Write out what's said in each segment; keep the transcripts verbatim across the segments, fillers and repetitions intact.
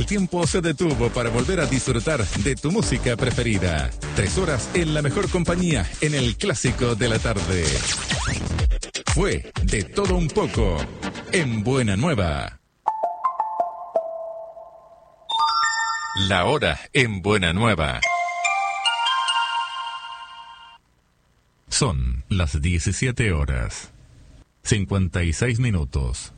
tiempo se detuvo para volver a disfrutar de tu música preferida. Tres horas en la mejor compañía en el clásico de la tarde. Fue de todo un poco en Buena Nueva. La hora en Buena Nueva. Son las diecisiete horas, cincuenta y seis minutos.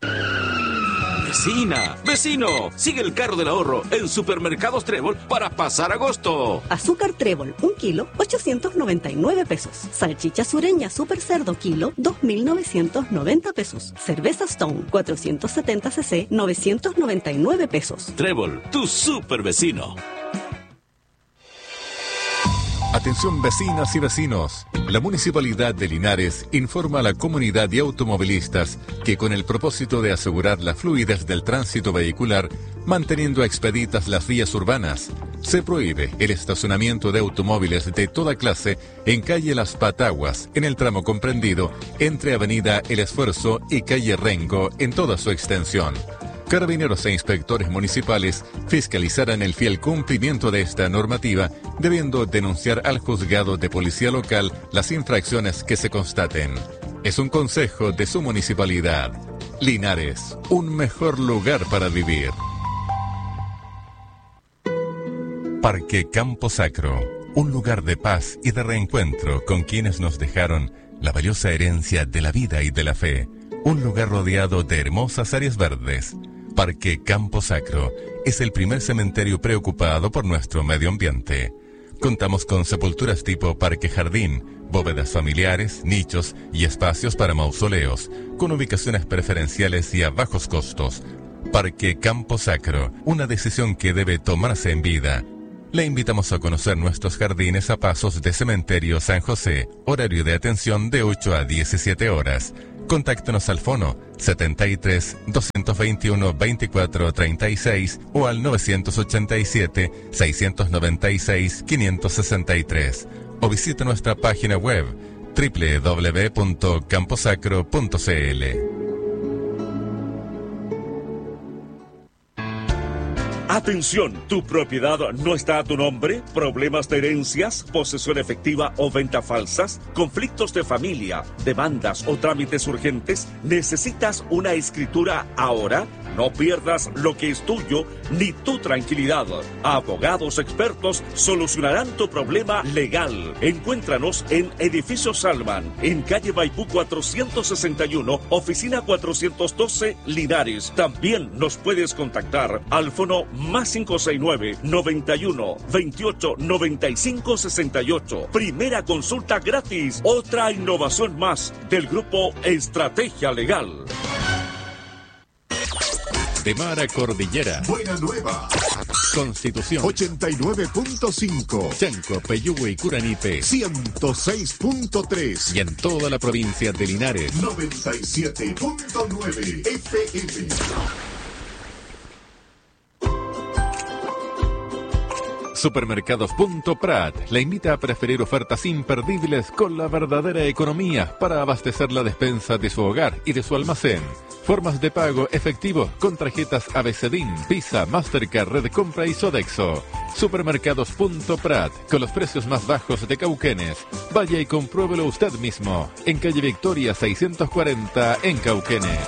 Vecina, vecino, sigue el carro del ahorro en Supermercados Trébol para pasar agosto. Azúcar Trébol, un kilo, ochocientos noventa y nueve pesos. Salchicha sureña Super Cerdo kilo, dos mil novecientos noventa pesos. Cerveza Stone, cuatrocientos setenta centilitros, novecientos noventa y nueve pesos. Trébol, tu super vecino. Atención vecinas y vecinos, la Municipalidad de Linares informa a la comunidad de automovilistas que con el propósito de asegurar la fluidez del tránsito vehicular, manteniendo expeditas las vías urbanas, se prohíbe el estacionamiento de automóviles de toda clase en calle Las Pataguas, en el tramo comprendido entre Avenida El Esfuerzo y calle Rengo en toda su extensión. Carabineros e inspectores municipales fiscalizarán el fiel cumplimiento de esta normativa, debiendo denunciar al juzgado de policía local las infracciones que se constaten. Es un consejo de su municipalidad. Linares, un mejor lugar para vivir. Parque Campo Sacro, un lugar de paz y de reencuentro con quienes nos dejaron la valiosa herencia de la vida y de la fe. Un lugar rodeado de hermosas áreas verdes. Parque Campo Sacro es el primer cementerio preocupado por nuestro medio ambiente. Contamos con sepulturas tipo parque jardín, bóvedas familiares, nichos y espacios para mausoleos, con ubicaciones preferenciales y a bajos costos. Parque Campo Sacro, una decisión que debe tomarse en vida. Le invitamos a conocer nuestros jardines a pasos de Cementerio San José, horario de atención de ocho a diecisiete horas. Contáctenos al fono setenta y tres, doscientos veintiuno, veinticuatro treinta y seis o al novecientos ochenta y siete, seiscientos noventa y seis, quinientos sesenta y tres o visite nuestra página web doble u doble u doble u punto camposacro punto c l. Atención, ¿tu propiedad no está a tu nombre? ¿Problemas de herencias, posesión efectiva o venta falsas? ¿Conflictos de familia, demandas o trámites urgentes? ¿Necesitas una escritura ahora? No pierdas lo que es tuyo ni tu tranquilidad. Abogados expertos solucionarán tu problema legal. Encuéntranos en Edificio Salman, en calle Maipú cuatrocientos sesenta y uno, oficina cuatrocientos doce, Linares. También nos puedes contactar al fono más cinco seis nueve, noventa y uno, veintiocho, noventa y cinco, sesenta y ocho. Primera consulta gratis. Otra innovación más del grupo Estrategia Legal. De mar a cordillera. Buena Nueva. Constitución. ochenta y nueve punto cinco. Chanco, Peyúgue y Curanipe. ciento seis punto tres. Y en toda la provincia de Linares. noventa y siete punto nueve F M. Supermercados Punto Prat la invita a preferir ofertas imperdibles con la verdadera economía para abastecer la despensa de su hogar y de su almacén. Formas de pago efectivo con tarjetas Abecedín, Visa, Mastercard, Red Compra y Sodexo. Supermercados Punto Prat, con los precios más bajos de Cauquenes. Vaya y compruébelo usted mismo. En calle Victoria seiscientos cuarenta en Cauquenes.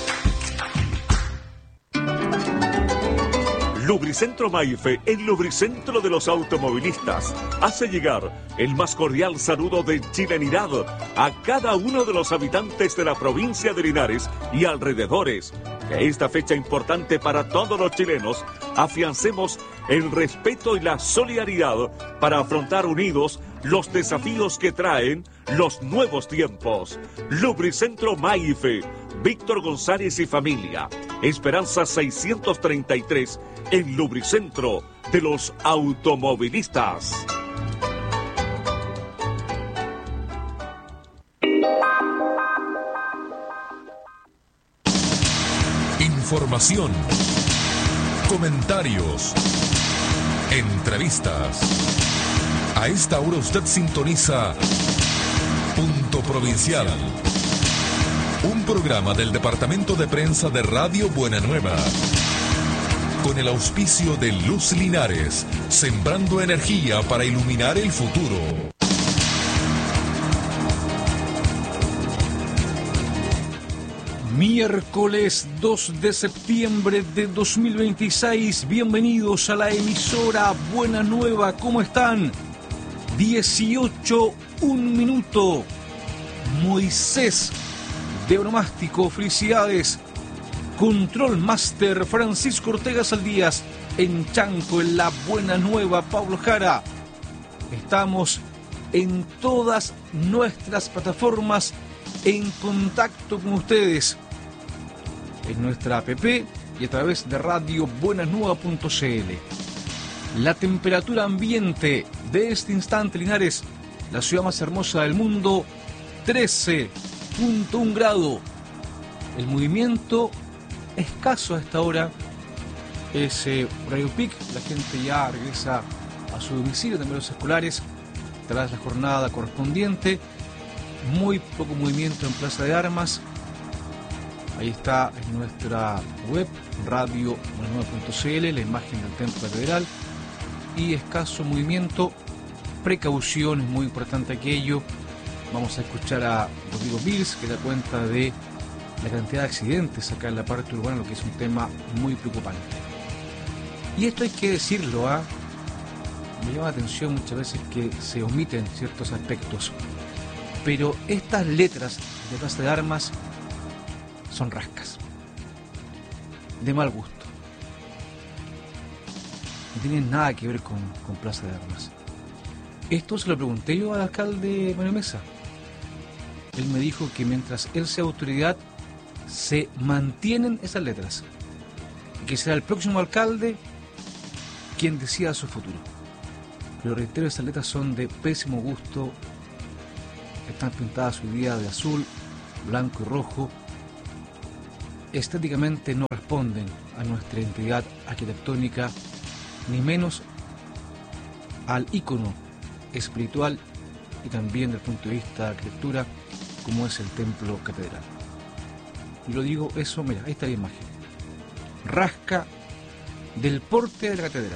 Lubricentro Maife, el lubricentro de los automovilistas, hace llegar el más cordial saludo de chilenidad a cada uno de los habitantes de la provincia de Linares y alrededores. Que esta fecha importante para todos los chilenos, afiancemos el respeto y la solidaridad para afrontar unidos los desafíos que traen los nuevos tiempos. Lubricentro Maife, Víctor González y familia, Esperanza seiscientos treinta y tres, el lubricentro de los automovilistas. Información, comentarios, entrevistas. A esta hora usted sintoniza Punto Provincial, un programa del Departamento de Prensa de Radio Buena Nueva. con el auspicio de Luz Linares, sembrando energía para iluminar el futuro. Miércoles dos de septiembre de dos mil veintiséis, bienvenidos a la emisora Buena Nueva, ¿cómo están? dieciocho, un minuto. Moisés de Onomástico, felicidades. Control Master Francisco Ortega Saldías, en Chanco, en la Buena Nueva, Pablo Jara. Estamos en todas nuestras plataformas en contacto con ustedes, en nuestra app y a través de radio buenas nuevas punto c l. La temperatura ambiente de este instante, Linares, la ciudad más hermosa del mundo, trece punto uno grado. El movimiento escaso a esta hora es eh, Radio Pic, la gente ya regresa a su domicilio, también los escolares, tras la jornada correspondiente. Muy poco movimiento en Plaza de Armas. Ahí está en nuestra web, radio buenas nuevas punto c l, la imagen del Templo Catedral. Y escaso movimiento, precaución, es muy importante aquello. Vamos a escuchar a Rodrigo Bills, que da cuenta de la cantidad de accidentes acá en la parte urbana, lo que es un tema muy preocupante. Y esto hay que decirlo, ¿ah? Me llama la atención muchas veces que se omiten ciertos aspectos. Pero estas letras de Plaza de Armas son rascas, de mal gusto. No tienen nada que ver con, con Plaza de Armas. Esto se lo pregunté yo al alcalde Mario Mesa. Él me dijo que mientras él sea autoridad, se mantienen esas letras. Y que será el próximo alcalde quien decida su futuro. Pero reitero, esas letras son de pésimo gusto. Están pintadas hoy día de azul, blanco y rojo. Estéticamente no responden a nuestra identidad arquitectónica, ni menos al ícono espiritual y también desde el punto de vista de arquitectura, como es el Templo Catedral. Y lo digo eso, mira, ahí está la imagen. Rasca del porte de la catedral.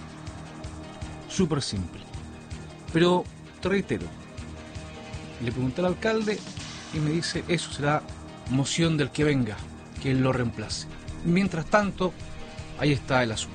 Súper simple. Pero te reitero, le pregunté al alcalde y me dice, eso será moción del que venga, que él lo reemplace. Mientras tanto, ahí está el asunto.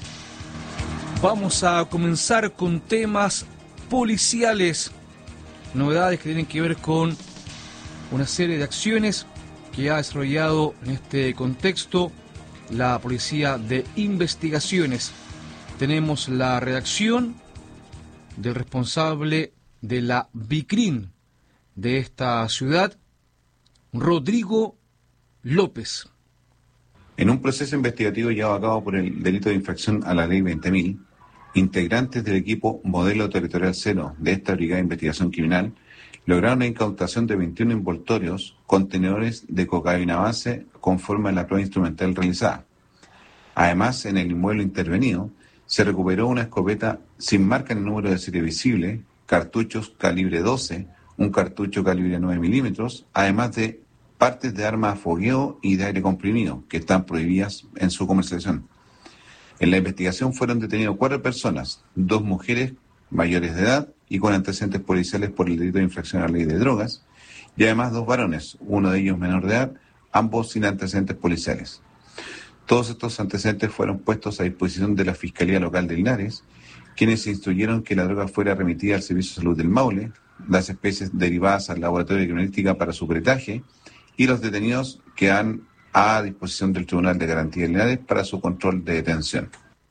Vamos a comenzar con temas policiales, novedades que tienen que ver con una serie de acciones que ha desarrollado en este contexto la Policía de Investigaciones. Tenemos la redacción del responsable de la BICRIN de esta ciudad, Rodrigo López. En un proceso investigativo llevado a cabo por el delito de infracción a la ley veinte mil, integrantes del equipo Modelo Territorial Cero de esta Brigada de Investigación Criminal lograron la incautación de veintiún envoltorios contenedores de cocaína base conforme a la prueba instrumental realizada. Además, en el inmueble intervenido, se recuperó una escopeta sin marca en el número de serie visible, cartuchos calibre doce, un cartucho calibre nueve milímetros, además de partes de armas a fogueo y de aire comprimido, que están prohibidas en su comercialización. En la investigación fueron detenidas cuatro personas, dos mujeres mayores de edad y con antecedentes policiales por el delito de infracción a la ley de drogas, y además dos varones, uno de ellos menor de edad, ambos sin antecedentes policiales. Todos estos antecedentes fueron puestos a disposición de la Fiscalía Local de Linares, quienes instruyeron que la droga fuera remitida al Servicio de Salud del Maule, las especies derivadas al Laboratorio de Criminalística para su peritaje, y los detenidos quedan a disposición del Tribunal de Garantía de Linares para su control de detención.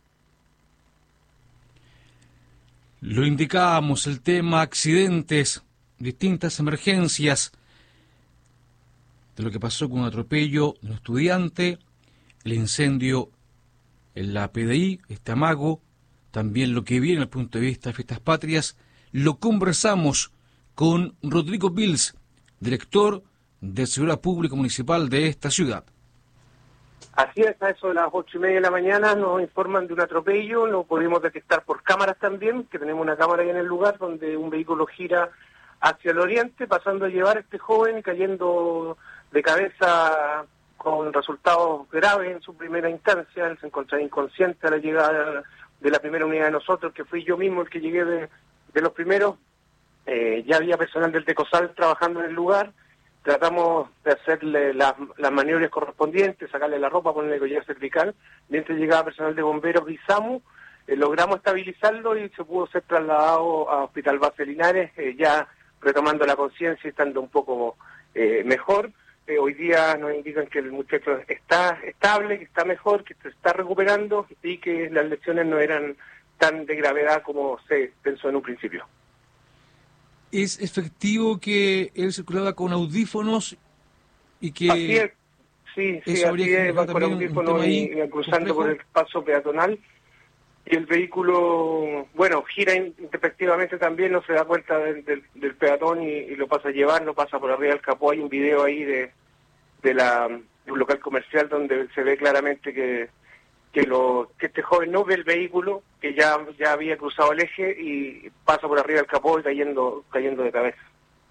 Lo indicábamos, el tema accidentes, distintas emergencias, de lo que pasó con un atropello de un estudiante, el incendio en la P D I, este amago, también lo que viene desde el punto de vista de Fiestas Patrias, lo conversamos con Rodrigo Bills, director de Seguridad Pública Municipal de esta ciudad. Así es, a eso de las ocho y media de la mañana nos informan de un atropello, lo pudimos detectar por cámaras también, que tenemos una cámara ahí en el lugar donde un vehículo gira hacia el oriente, pasando a llevar a este joven, cayendo de cabeza con resultados graves en su primera instancia. Él se encontraba inconsciente a la llegada de la primera unidad de nosotros, que fui yo mismo el que llegué de, de los primeros. Eh, ya había personal del Tecosal trabajando en el lugar. Tratamos de hacerle las, las maniobras correspondientes, sacarle la ropa, ponerle collar cervical. Mientras llegaba personal de bomberos y SAMU, eh, logramos estabilizarlo y se pudo ser trasladado a Hospital Base Linares, eh, ya retomando la conciencia y estando un poco eh, mejor. Eh, hoy día nos indican que el muchacho está estable, que está mejor, que se está recuperando y que las lesiones no eran tan de gravedad como se pensó en un principio. ¿Es efectivo que él circulaba con audífonos y que... Así es, sí, sí, así es, va con audífonos y, y cruzando por el paso peatonal. Y el vehículo, bueno, gira intempestivamente también, no se da cuenta del, del, del peatón y, y lo pasa a llevar, lo pasa por arriba del capó. Hay un video ahí de, de, la, de un local comercial donde se ve claramente que que, lo, que este joven no ve el vehículo, que ya, ya había cruzado el eje y pasa por arriba del capó y cayendo, cayendo de cabeza.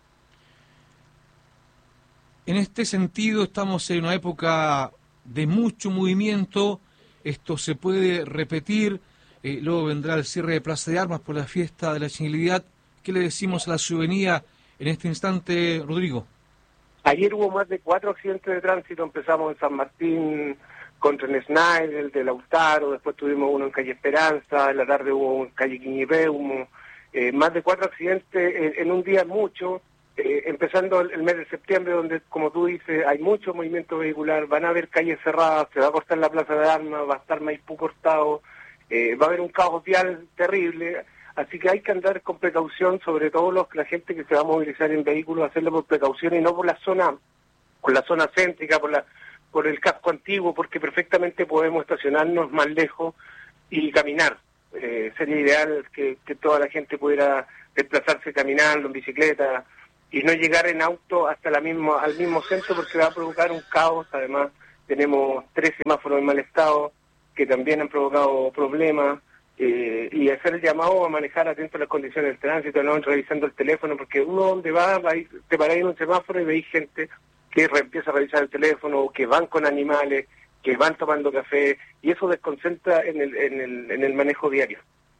En este sentido estamos en una época de mucho movimiento, esto se puede repetir, eh, luego vendrá el cierre de Plaza de Armas por la fiesta de la Chilenidad. ¿Qué le decimos a la ciudadanía en este instante, Rodrigo? Ayer hubo más de cuatro accidentes de tránsito, empezamos en San Martín contra el Snyder, el de Lautaro, después tuvimos uno en calle Esperanza, en la tarde hubo uno en calle Quiñipé, hubo eh, más de cuatro accidentes en, en un día mucho, eh, empezando el, el mes de septiembre, donde, como tú dices, hay mucho movimiento vehicular, van a haber calles cerradas, se va a cortar la Plaza de Armas, va a estar Maipú cortado, eh, va a haber un caos vial terrible, así que hay que andar con precaución, sobre todo los, la gente que se va a movilizar en vehículos, hacerlo por precaución y no por la zona, por la zona céntrica, por la por el casco antiguo, porque perfectamente podemos estacionarnos más lejos y caminar. Eh, sería ideal que, que toda la gente pudiera desplazarse caminando, en bicicleta, y no llegar en auto hasta la mismo, al mismo centro, porque va a provocar un caos. Además, tenemos tres semáforos en mal estado que también han provocado problemas, eh, y hacer el llamado a manejar atento a las condiciones del tránsito, no revisando el teléfono, porque uno donde va, va a ir, te paráis en un semáforo y veis gente que empieza a revisar el teléfono, que van con animales, que van tomando café, y eso desconcentra en el, en el, en el manejo diario.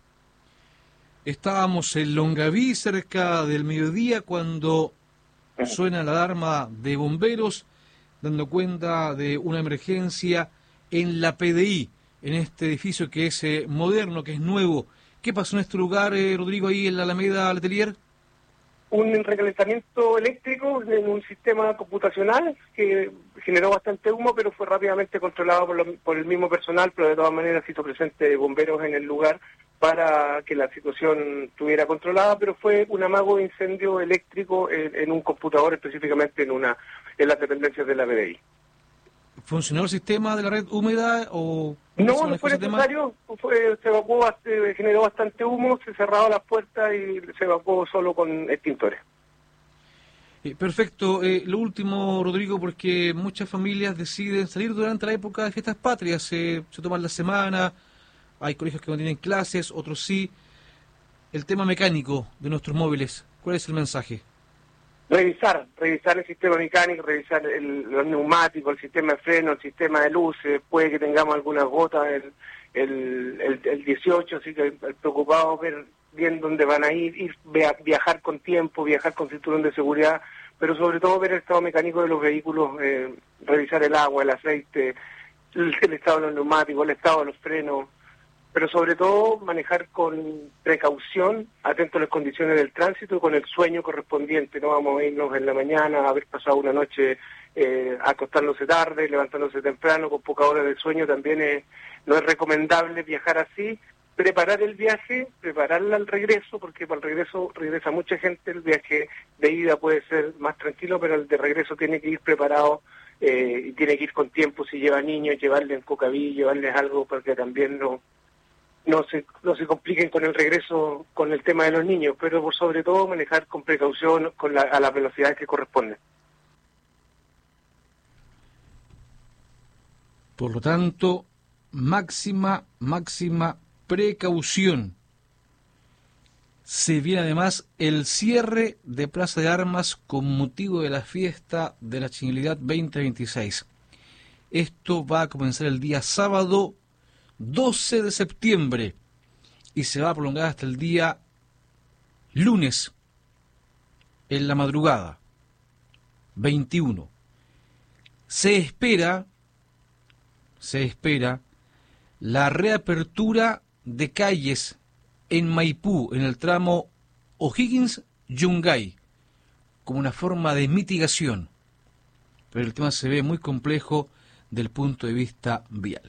Estábamos en Longaví cerca del mediodía cuando suena la alarma de bomberos, dando cuenta de una emergencia en la P D I, en este edificio que es eh, moderno, que es nuevo. ¿Qué pasó en este lugar, eh, Rodrigo, ahí en la Alameda Letelier? Un recalentamiento eléctrico en un sistema computacional que generó bastante humo, pero fue rápidamente controlado por, lo, por el mismo personal, pero de todas maneras hizo presente bomberos en el lugar para que la situación estuviera controlada, pero fue un amago de incendio eléctrico en, en un computador, específicamente en una en las dependencias de la B D I. ¿Funcionó el sistema de la red húmeda o...? No, no fue necesario, fue, se evacuó, se generó bastante humo, se cerraron las puertas y se evacuó solo con extintores. Eh, perfecto. Eh, lo último, Rodrigo, porque muchas familias deciden salir durante la época de fiestas patrias, eh, se toman la semana, hay colegios que no tienen clases, otros sí. El tema mecánico de nuestros móviles, ¿cuál es el mensaje? Revisar, revisar el sistema mecánico, revisar el, los neumáticos, el sistema de freno, el sistema de luces, puede que tengamos algunas gotas el, el, el, el dieciocho, así que preocupados ver bien dónde van a ir, ir, viajar con tiempo, viajar con cinturón de seguridad, pero sobre todo ver el estado mecánico de los vehículos, eh, revisar el agua, el aceite, el, el estado de los neumáticos, el estado de los frenos, pero sobre todo manejar con precaución, atento a las condiciones del tránsito y con el sueño correspondiente. No vamos a irnos en la mañana, haber pasado una noche eh, acostándose tarde, levantándose temprano, con pocas horas de sueño. También es, no es recomendable viajar así. Preparar el viaje, prepararla al regreso, porque para el regreso regresa mucha gente. El viaje de ida puede ser más tranquilo, pero el de regreso tiene que ir preparado eh, y tiene que ir con tiempo. Si lleva niños, llevarles en cocaví, llevarles algo para que también no... no se no se compliquen con el regreso, con el tema de los niños, pero por sobre todo manejar con precaución con la, a las velocidades que corresponden. Por lo tanto, máxima, máxima precaución. Se viene además el cierre de Plaza de Armas con motivo de la fiesta de la Chilenidad veinte veintiséis. Esto va a comenzar el día sábado doce de septiembre y se va a prolongar hasta el día lunes en la madrugada, veintiuno. Se espera, se espera la reapertura de calles en Maipú, en el tramo O'Higgins-Yungay, como una forma de mitigación. Pero el tema se ve muy complejo del punto de vista vial.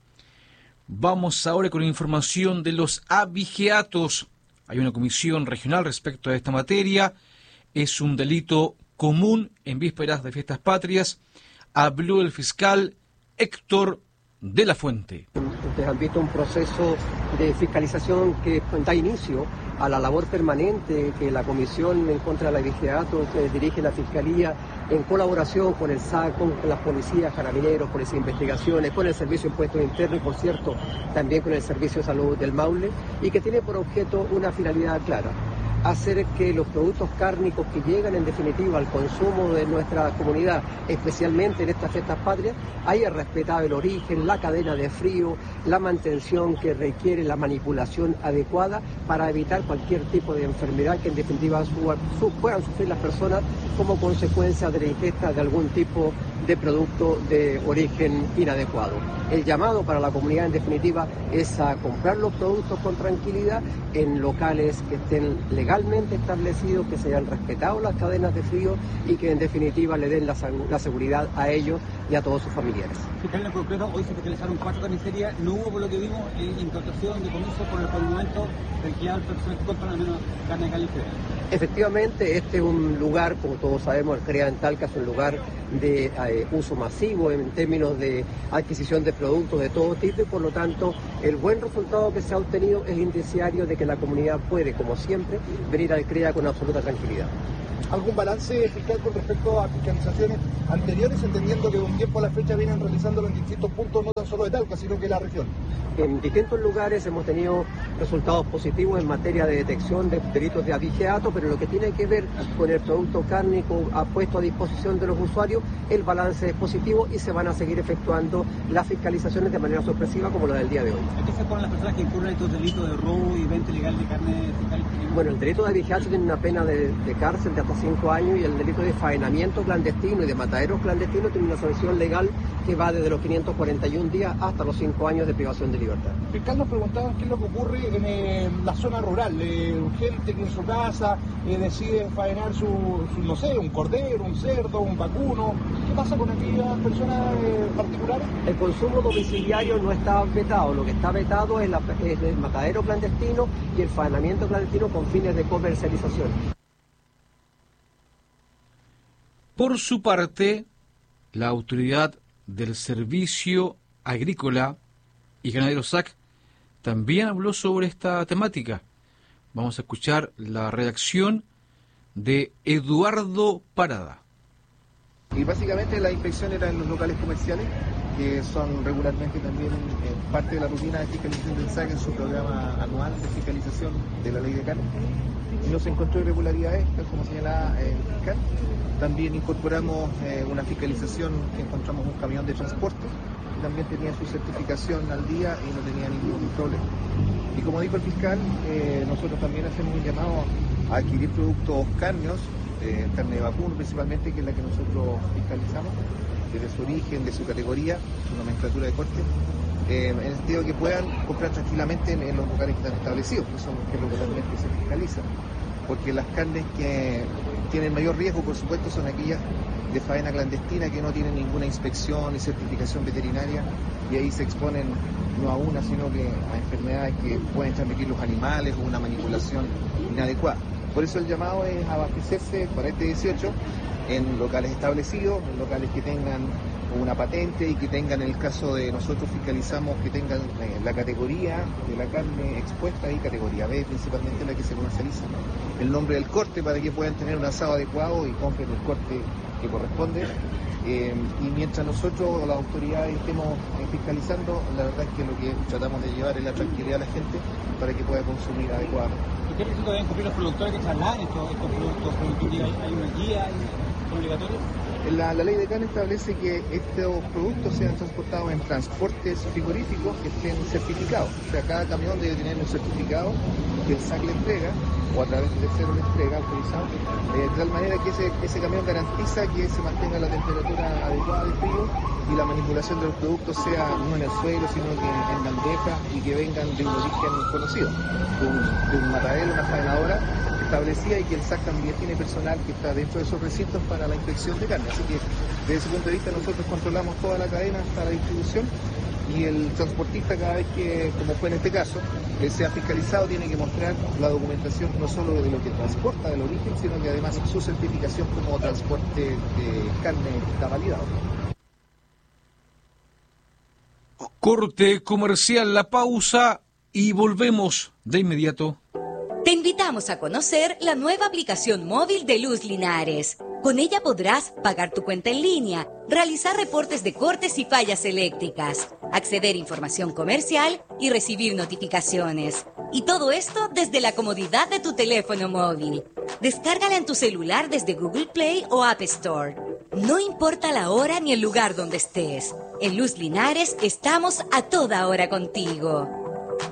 Vamos ahora con información de los abigeatos. Hay una comisión regional respecto a esta materia. Es un delito común en vísperas de fiestas patrias. Habló el fiscal Héctor de la Fuente. Ustedes han visto un proceso de fiscalización que da inicio a la labor permanente que la Comisión en contra del abigeato dirige la Fiscalía en colaboración con el S A C, con las policías, carabineros, policía de investigaciones, con el Servicio de Impuestos Internos y, por cierto, también con el Servicio de Salud del Maule, y que tiene por objeto una finalidad clara: hacer que los productos cárnicos que llegan en definitiva al consumo de nuestra comunidad, especialmente en estas fiestas patrias, haya respetado el origen, la cadena de frío, la mantención que requiere la manipulación adecuada para evitar cualquier tipo de enfermedad que en definitiva su, su, puedan sufrir las personas como consecuencia de la ingesta de algún tipo de producto de origen inadecuado. El llamado para la comunidad en definitiva es a comprar los productos con tranquilidad en locales que estén legalmente establecidos, que se hayan respetado las cadenas de frío y que en definitiva le den la, la seguridad a ellos y a todos sus familiares. Fiscal, en concreto, hoy se fiscalizaron cuatro carnicerías. No hubo, por lo que vimos, incautación de comiso por el pavimento del que al personal contra al menos carne callejera. Efectivamente, este es un lugar, como todos sabemos, el CREA en Talca es un lugar de eh, uso masivo en términos de adquisición de productos de todo tipo, y por lo tanto el buen resultado que se ha obtenido es indiciario de que la comunidad puede, como siempre, venir al CREA con absoluta tranquilidad. ¿Algún balance fiscal con respecto a fiscalizaciones anteriores, entendiendo que de un tiempo a la fecha vienen realizándolo en distintos puntos, no tan solo de Talca, sino que de la región? En distintos lugares hemos tenido resultados positivos en materia de detección de delitos de abigeato, pero lo que tiene que ver con el producto cárnico puesto a disposición de los usuarios, el balance es positivo y se van a seguir efectuando las fiscalizaciones de manera sorpresiva como la del día de hoy. ¿Qué se ponen las personas que incurren estos delitos de robo y venta ilegal de carne fiscal? Bueno, el delito de abigeato tiene una pena de, de cárcel de hasta cinco años, y el delito de faenamiento clandestino y de mataderos clandestinos tiene una sanción legal que va desde los quinientos cuarenta y un días hasta los cinco años de privación de libertad. Fiscal, nos preguntaban qué es lo que ocurre en eh, la zona rural. Eh, gente que en su casa eh, decide faenar su, su, no sé, un cordero, un cerdo, un vacuno. ¿Qué pasa con aquellas personas eh, particulares? El consumo domiciliario no está vetado. Lo que está vetado es, la, es el matadero clandestino y el faenamiento clandestino con fines de comercialización. Por su parte, la autoridad del Servicio Agrícola y Ganadero S A C también habló sobre esta temática. Vamos a escuchar la redacción de Eduardo Parada. Y básicamente la inspección era en los locales comerciales, que son regularmente también eh, parte de la rutina de fiscalización del S A C en su programa anual de fiscalización de la ley de carne. Y no se encontró irregularidades, tal como señalaba el fiscal. También incorporamos eh, una fiscalización que encontramos un camión de transporte, que también tenía su certificación al día y no tenía ningún problema. Y como dijo el fiscal, eh, nosotros también hacemos un llamado a adquirir productos cárneos, eh, carne de vacuno principalmente, que es la que nosotros fiscalizamos, desde su origen, de su categoría, su nomenclatura de corte, eh, en el sentido que puedan comprar tranquilamente en, en los lugares que están establecidos, que son que es lo que realmente se fiscaliza. Porque las carnes que tienen mayor riesgo, por supuesto, son aquellas de faena clandestina que no tienen ninguna inspección ni certificación veterinaria, y ahí se exponen no a una, sino que a enfermedades que pueden transmitir los animales o una manipulación inadecuada. Por eso el llamado es abastecerse para este dieciocho en locales establecidos, en locales que tengan una patente y que tengan, en el caso de nosotros fiscalizamos, que tengan eh, la categoría de la carne expuesta y categoría B, principalmente la que se comercializa, el nombre del corte para que puedan tener un asado adecuado y compren el corte que corresponde. Eh, y mientras nosotros, las autoridades, estemos eh, fiscalizando, la verdad es que lo que tratamos de llevar es la tranquilidad a la gente para que pueda consumir adecuadamente. ¿Qué requisitos deben cumplir los productores que trasladan estos, estos productos? ¿Hay una guía obligatoria? La, la ley de CAN establece que estos productos sean transportados en transportes frigoríficos que estén certificados. O sea, cada camión debe tener un certificado que el S A C le entrega, o a través de tercero le entrega, autorizado, eh, de tal manera que ese, ese camión garantiza que se mantenga la temperatura adecuada de frío y la manipulación de los productos sea no en el suelo, sino que en bandeja y que vengan de un origen conocido, de un, de un matadero, una faenadora establecida, y que el S A C también tiene personal que está dentro de esos recintos para la inspección de carne. Así que desde ese punto de vista nosotros controlamos toda la cadena hasta la distribución, y el transportista, cada vez que, como fue en este caso, que sea fiscalizado, tiene que mostrar la documentación no solo de lo que transporta del origen, sino que además su certificación como transporte de carne está validado. Corte comercial, la pausa y volvemos de inmediato. Te invitamos a conocer la nueva aplicación móvil de Luz Linares. Con ella podrás pagar tu cuenta en línea, realizar reportes de cortes y fallas eléctricas, acceder a información comercial y recibir notificaciones. Y todo esto desde la comodidad de tu teléfono móvil. Descárgala en tu celular desde Google Play o App Store. No importa la hora ni el lugar donde estés. En Luz Linares estamos a toda hora contigo.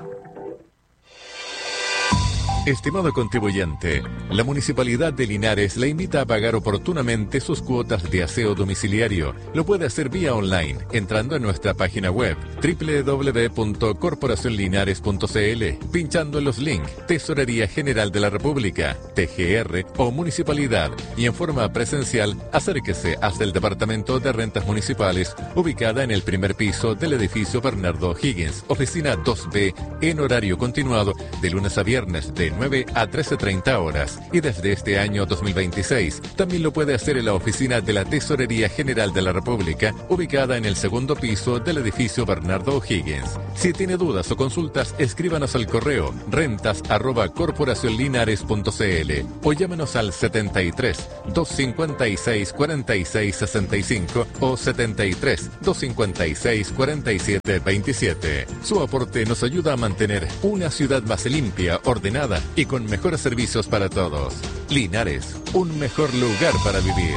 Estimado contribuyente, la Municipalidad de Linares le invita a pagar oportunamente sus cuotas de aseo domiciliario. Lo puede hacer vía online, entrando en nuestra página web doble u doble u doble u punto corporación linares punto c l, pinchando en los links Tesorería General de la República, T G R o Municipalidad, y en forma presencial, acérquese hasta el Departamento de Rentas Municipales, ubicada en el primer piso del edificio Bernardo Higgins, oficina dos B, en horario continuado, de lunes a viernes de nueve a trece treinta horas, y desde este año dos mil veintiséis también lo puede hacer en la oficina de la Tesorería General de la República, ubicada en el segundo piso del edificio Bernardo Higgins. Si tiene dudas o consultas, escríbanos al correo rentas arroba corporación linares punto c l o llámenos al setenta y tres, doscientos cincuenta y seis, cuarenta y seis sesenta y cinco o setenta y tres, doscientos cincuenta y seis, cuarenta y siete veintisiete. Su aporte nos ayuda a mantener una ciudad más limpia, ordenada y con mejores servicios para todos. Linares, un mejor lugar para vivir.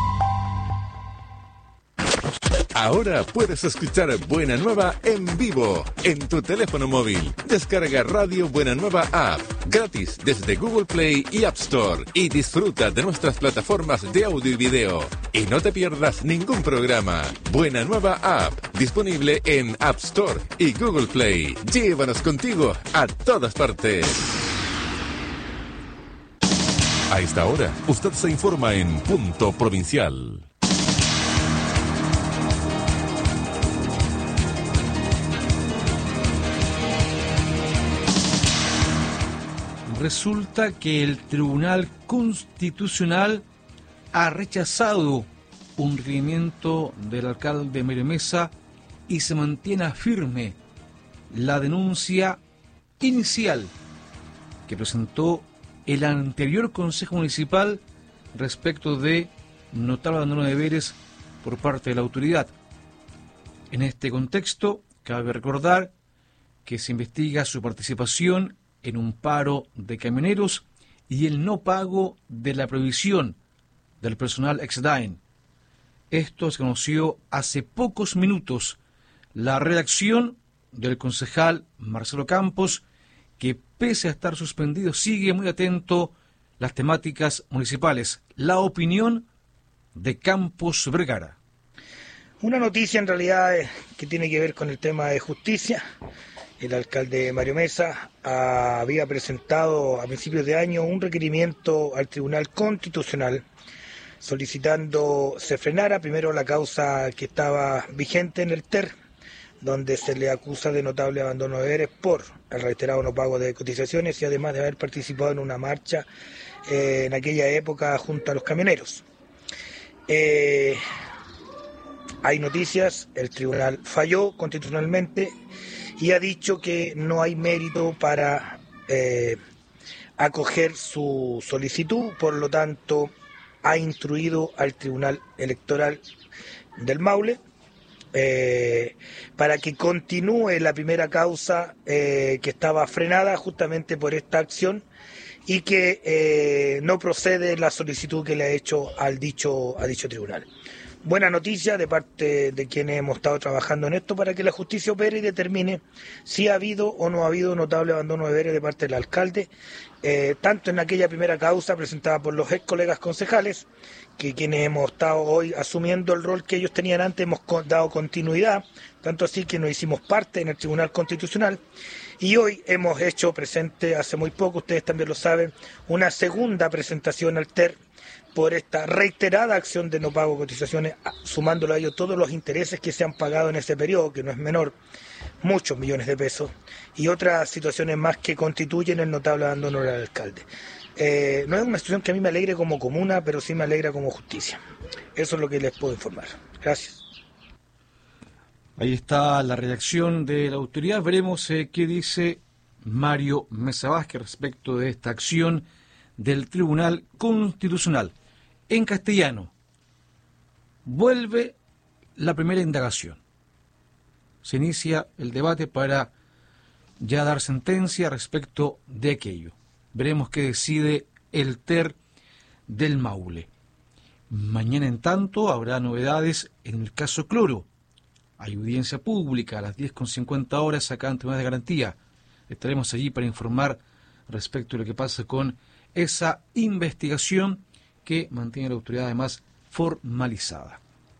Ahora puedes escuchar Buena Nueva en vivo en tu teléfono móvil. Descarga Radio Buena Nueva App gratis desde Google Play y App Store y disfruta de nuestras plataformas de audio y video. Y no te pierdas ningún programa. Buena Nueva App, disponible en App Store y Google Play. Llévanos contigo a todas partes. A esta hora, usted se informa en Punto Provincial. Resulta que el Tribunal Constitucional ha rechazado un requerimiento del alcalde Mario Mesa y se mantiene firme la denuncia inicial que presentó el anterior Consejo Municipal respecto de notable abandono de deberes por parte de la autoridad. En este contexto, cabe recordar que se investiga su participación en un paro de camioneros y el no pago de la provisión del personal ex-DAEN. Esto se conoció hace pocos minutos. La redacción del concejal Marcelo Campos, que pese a estar suspendido, sigue muy atento las temáticas municipales. La opinión de Campos Vergara. Una noticia en realidad que tiene que ver con el tema de justicia. El alcalde Mario Mesa había presentado a principios de año un requerimiento al Tribunal Constitucional solicitando se frenara primero la causa que estaba vigente en el T E R, donde se le acusa de notable abandono de deberes por el reiterado no pago de cotizaciones y además de haber participado en una marcha eh, en aquella época junto a los camioneros. Eh, hay noticias, el tribunal falló constitucionalmente y ha dicho que no hay mérito para eh, acoger su solicitud, por lo tanto ha instruido al Tribunal Electoral del Maule eh, para que continúe la primera causa eh, que estaba frenada justamente por esta acción y que eh, no procede la solicitud que le ha hecho al dicho, a dicho tribunal. Buena noticia de parte de quienes hemos estado trabajando en esto para que la justicia opere y determine si ha habido o no ha habido notable abandono de deberes de parte del alcalde, eh, tanto en aquella primera causa presentada por los ex colegas concejales, que quienes hemos estado hoy asumiendo el rol que ellos tenían antes, hemos dado continuidad, tanto así que nos hicimos parte en el Tribunal Constitucional, y hoy hemos hecho presente, hace muy poco, ustedes también lo saben, una segunda presentación al T E R por esta reiterada acción de no pago de cotizaciones, sumándolo a ello todos los intereses que se han pagado en ese periodo, que no es menor, muchos millones de pesos, y otras situaciones más que constituyen el notable abandono del alcalde. Eh, no es una situación que a mí me alegre como comuna, pero sí me alegra como justicia. Eso es lo que les puedo informar. Gracias. Ahí está la reacción de la autoridad. Veremos eh, qué dice Mario Mesa Vázquez respecto de esta acción del Tribunal Constitucional. En castellano, vuelve la primera indagación. Se inicia el debate para ya dar sentencia respecto de aquello. Veremos qué decide el T E R del Maule. Mañana, en tanto, habrá novedades en el caso Cloro. Hay audiencia pública a las diez con cincuenta horas acá en Tribunal de Garantía. Estaremos allí para informar respecto de lo que pasa con esa investigación que mantiene la autoridad además formalizada.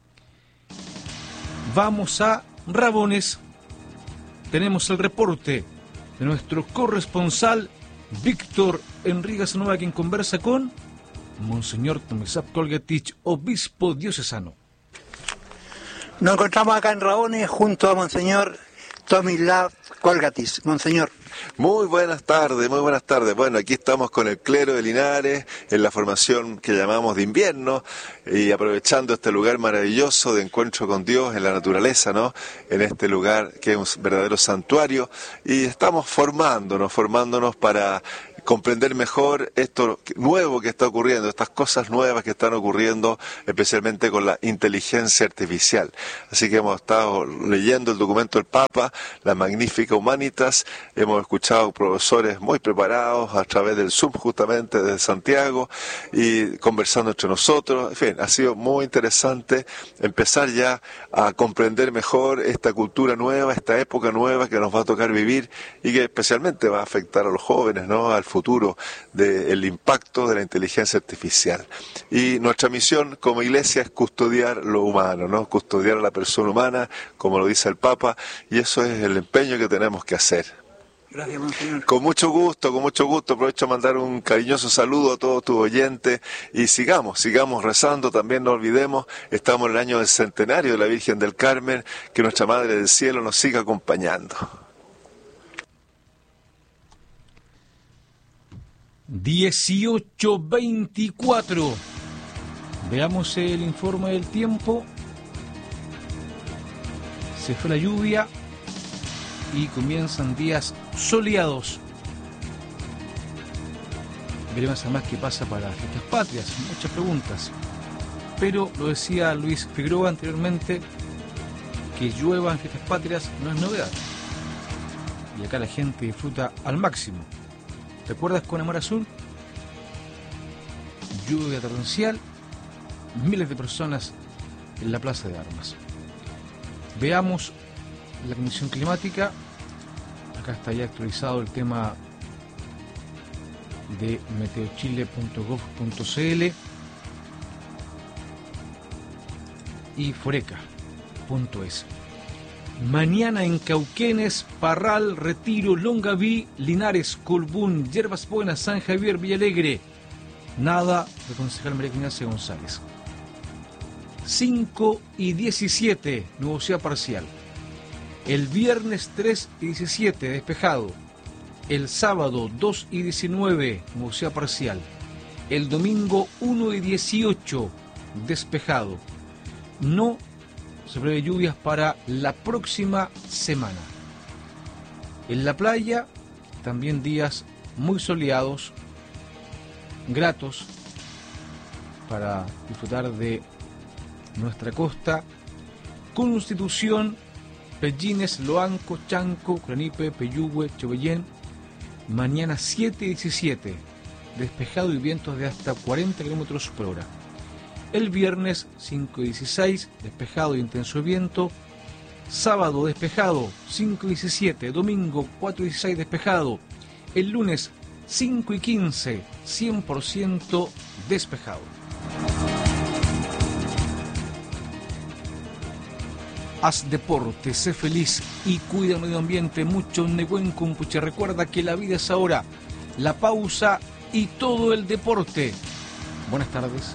Vamos a Rabones. Tenemos el reporte de nuestro corresponsal Víctor Enrique Casanova, quien conversa con Monseñor Tomislav Kolgatich, obispo diocesano. Nos encontramos acá en Rabones junto a Monseñor Tomislav Kolgatich. Monseñor. Muy buenas tardes, muy buenas tardes. Bueno, aquí estamos con el clero de Linares en la formación que llamamos de invierno y aprovechando este lugar maravilloso de encuentro con Dios en la naturaleza, ¿no? En este lugar que es un verdadero santuario y estamos formándonos, formándonos para comprender mejor esto nuevo que está ocurriendo, estas cosas nuevas que están ocurriendo, especialmente con la inteligencia artificial. Así que hemos estado leyendo el documento del Papa, la Magnificat Humanitas, hemos escuchado profesores muy preparados a través del Zoom justamente desde Santiago y conversando entre nosotros. En fin, ha sido muy interesante empezar ya a comprender mejor esta cultura nueva, esta época nueva que nos va a tocar vivir y que especialmente va a afectar a los jóvenes, ¿no? Al futuro del impacto de la inteligencia artificial. Y nuestra misión como iglesia es custodiar lo humano, ¿no? Custodiar a la persona humana, como lo dice el Papa, y eso es el empeño que tenemos que hacer. Gracias, Monseñor. Con mucho gusto, con mucho gusto. Aprovecho a mandar un cariñoso saludo a todos tus oyentes y sigamos, sigamos rezando. También no olvidemos, estamos en el año del centenario de la Virgen del Carmen, que nuestra Madre del Cielo nos siga acompañando. dieciocho veinticuatro. Veamos el informe del tiempo. Se fue la lluvia y comienzan días soleados. Veremos además qué pasa para las fiestas patrias. Muchas preguntas. Pero lo decía Luis Figueroa anteriormente, que llueva en fiestas patrias no es novedad. Y acá la gente disfruta al máximo. ¿Te acuerdas con Amor Azul? Lluvia torrencial, miles de personas en la Plaza de Armas. Veamos la condición climática. Acá está ya actualizado el tema de meteochile punto gov punto cl y foreca punto es. Mañana en Cauquenes, Parral, Retiro, Longaví, Linares, Colbún, Yerbas Buenas, San Javier, Villalegre. Nada de concejal María Ignacia González. cinco y diecisiete, nubosidad parcial. El viernes tres y diecisiete, despejado. El sábado dos y diecinueve, nubosidad parcial. El domingo uno y dieciocho, despejado. No se prevé lluvias para la próxima semana. En la playa, también días muy soleados, gratos para disfrutar de nuestra costa. Constitución, Pellines, Loanco, Chanco, Cranipe, Peyúgue, Chobellén. Mañana siete y diecisiete, despejado y vientos de hasta cuarenta kilómetros por hora. El viernes cinco y dieciséis, despejado e intenso viento. Sábado despejado, cinco y diecisiete. Domingo cuatro y dieciséis, despejado. El lunes cinco y quince, cien por ciento despejado. Haz deporte, sé feliz y cuida el medio ambiente. Mucho Nehuen Kumpuche. Recuerda que la vida es ahora, la pausa y todo el deporte. Buenas tardes.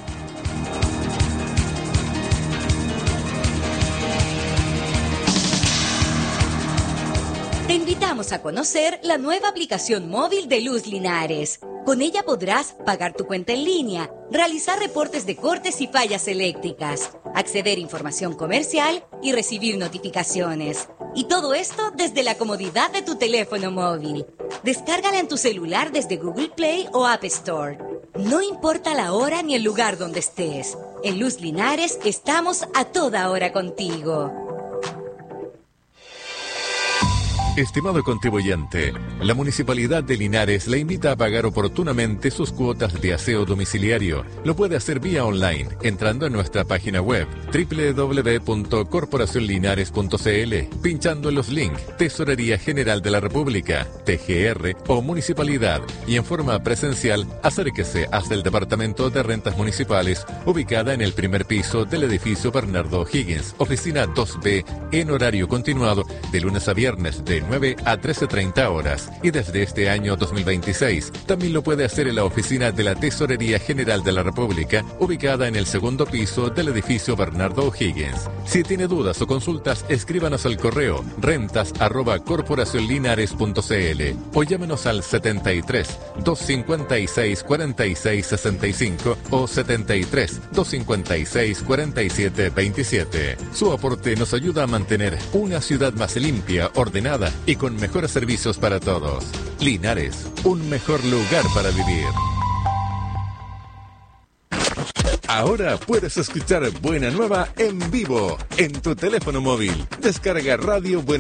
Te invitamos a conocer la nueva aplicación móvil de Luz Linares. Con ella podrás pagar tu cuenta en línea, realizar reportes de cortes y fallas eléctricas, acceder a información comercial y recibir notificaciones. Y todo esto desde la comodidad de tu teléfono móvil. Descárgala en tu celular desde Google Play o App Store. No importa la hora ni el lugar donde estés. En Luz Linares estamos a toda hora contigo. Estimado contribuyente, la Municipalidad de Linares le invita a pagar oportunamente sus cuotas de aseo domiciliario. Lo puede hacer vía online, entrando en nuestra página web doble u doble u doble u punto corporación linares punto c l, pinchando en los links Tesorería General de la República, T G R o Municipalidad, y en forma presencial, acérquese hasta el Departamento de Rentas Municipales, ubicada en el primer piso del edificio Bernardo O'Higgins, oficina dos B, en horario continuado, de lunes a viernes de nueve a trece treinta horas, y desde este año dos mil veintiséis también lo puede hacer en la oficina de la Tesorería General de la República, ubicada en el segundo piso del edificio Bernardo O'Higgins. Si tiene dudas o consultas, escríbanos al correo rentas arroba corporación linares punto c l o llámenos al setenta y tres, doscientos cincuenta y seis, cuarenta y seis sesenta y cinco o setenta y tres, doscientos cincuenta y seis, cuarenta y siete veintisiete. Su aporte nos ayuda a mantener una ciudad más limpia, ordenada y con mejores servicios para todos. Linares, un mejor lugar para vivir. Ahora puedes escuchar Buena Nueva en vivo en tu teléfono móvil. Descarga Radio Buena